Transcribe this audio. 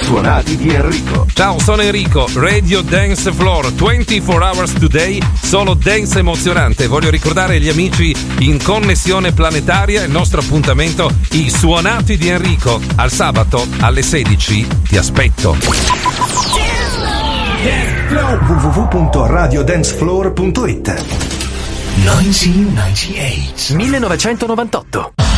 suonati di Enrico. Ciao, sono Enrico, Radio Dance Floor, 24 hours today, solo dance emozionante. Voglio ricordare agli amici in connessione planetaria il nostro appuntamento, i suonati di Enrico. Al sabato alle 16 ti aspetto. www.radiodancefloor.it 1998 1998